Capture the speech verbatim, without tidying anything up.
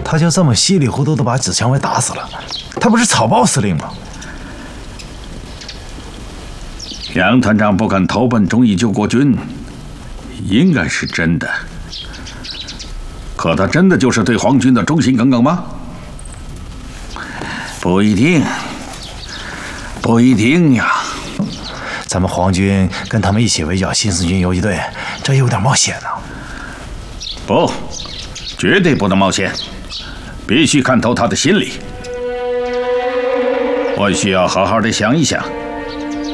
他就这么稀里糊涂的把子蔷薇打死了，他不是草包司令吗？ 杨团长不肯投奔忠义救国军，应该是真的。可他真的就是对皇军的忠心耿耿吗？不一定，不一定呀。 咱们皇军跟他们一起围剿新四军游击队，这有点冒险呢。 不，绝对不能冒险，必须看透他的心理。我需要好好的想一想。